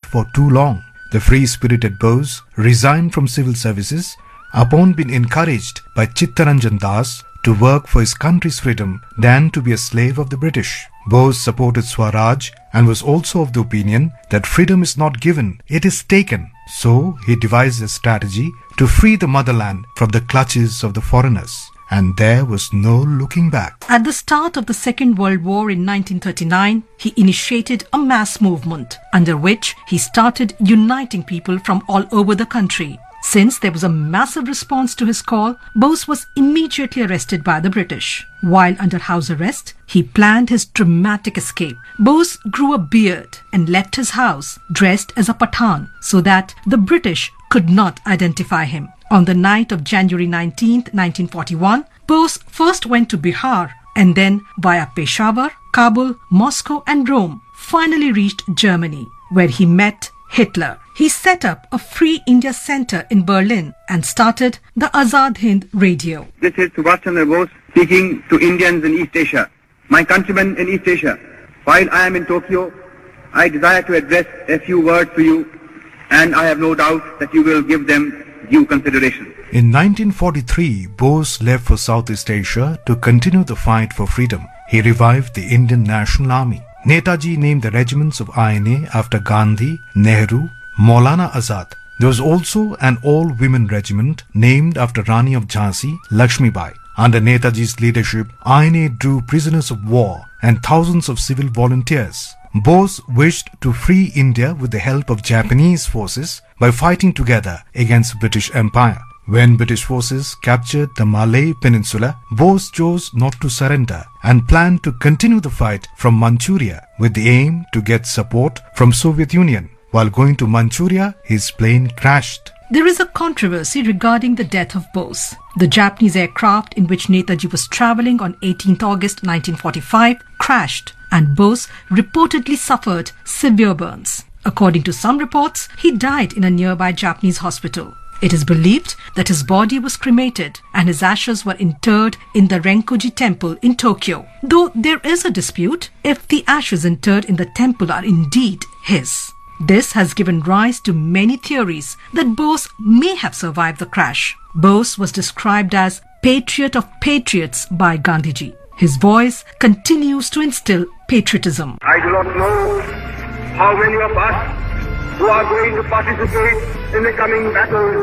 for too long. The free-spirited Bose resigned from civil services upon being encouraged by Chittaranjan Das to work for his country's freedom than to be a slave of the British. Bose supported Swaraj and was also of the opinion that freedom is not given, it is taken. So he devised a strategy to free the motherland from the clutches of the foreigners. And there was no looking back. At the start of the Second World War in 1939, he initiated a mass movement under which he started uniting people from all over the country. Since there was a massive response to his call, Bose was immediately arrested by the British. While under house arrest, he planned his dramatic escape. Bose grew a beard and left his house dressed as a Pathan so that the British could not identify him. On the night of January 19, 1941, Bose first went to Bihar and then via Peshawar, Kabul, Moscow and Rome finally reached Germany, where he met Hitler. He set up a Free India Center in Berlin and started the Azad Hind Radio. This is Subhash Chandra Bose speaking to Indians in East Asia. My countrymen in East Asia, while I am in Tokyo, I desire to address a few words to you, and I have no doubt that you will give them due consideration. In 1943, Bose left for Southeast Asia to continue the fight for freedom. He revived the Indian National Army. Netaji named the regiments of INA after Gandhi, Nehru, Maulana Azad. There was also an all-women regiment named after Rani of Jhansi, Lakshmibai. Under Netaji's leadership, INA drew prisoners of war and thousands of civil volunteers. Bose wished to free India with the help of Japanese forces by fighting together against British Empire. When British forces captured the Malay Peninsula, Bose chose not to surrender and planned to continue the fight from Manchuria with the aim to get support from Soviet Union. While going to Manchuria, his plane crashed. There is a controversy regarding the death of Bose. The Japanese aircraft in which Netaji was travelling on 18th August 1945 crashed and Bose reportedly suffered severe burns. According to some reports, he died in a nearby Japanese hospital. It is believed that his body was cremated and his ashes were interred in the Renkoji temple in Tokyo, though there is a dispute if the ashes interred in the temple are indeed his. This has given rise to many theories that Bose may have survived the crash. Bose was described as patriot of patriots by Gandhiji. His voice continues to instill patriotism. I do not know how many of us who are going to participate in the coming battle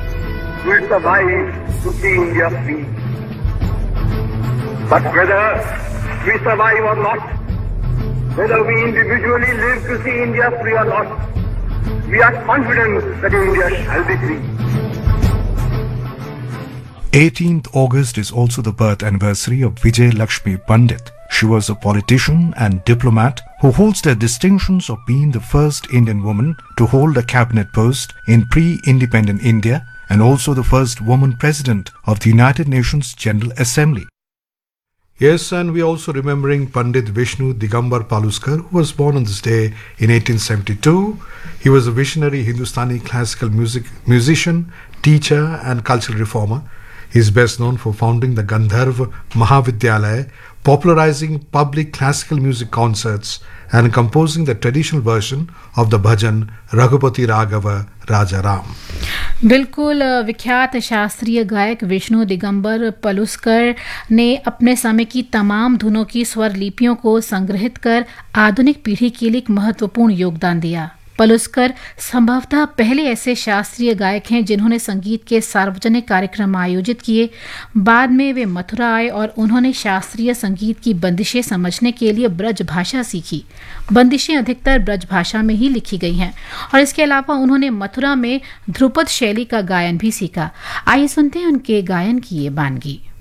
will survive to see India free. But whether we survive or not, whether we individually live to see India free or not, we are confident that India shall be free. 18th August is also the birth anniversary of Vijay Lakshmi Pandit. She was a politician and diplomat who holds the distinctions of being the first Indian woman to hold a cabinet post in pre-independent India and also the first woman president of the United Nations General Assembly. Yes, and we are also remembering Pandit Vishnu Digambar Paluskar, who was born on this day in 1872. He was a visionary Hindustani classical musician, teacher and cultural reformer. He is best known for founding the Gandharva Mahavidyalaya, popularizing public classical music concerts and composing the traditional version of the bhajan Raghupati Raghava Raja Ram. बिल्कुल विख्यात शास्त्रीय गायक विष्णु दिगंबर पलुस्कर ने अपने समय की तमाम धुनों की स्वर लिपियों को संग्रहित कर आधुनिक पीढ़ी के लिए एक महत्वपूर्ण योगदान दिया। पलुस्कर संभवतः पहले ऐसे शास्त्रीय गायक हैं जिन्होंने संगीत के सार्वजनिक कार्यक्रम आयोजित किए। बाद में वे मथुरा आए और उन्होंने शास्त्रीय संगीत की बंदिशें समझने के लिए ब्रज भाषा सीखी। बंदिशें अधिकतर ब्रज भाषा में ही लिखी गई हैं और इसके अलावा उन्होंने मथुरा में ध्रुपद शैली का गायन भी सीखा। आइए सुनते हैं उनके गायन की ये वानगी।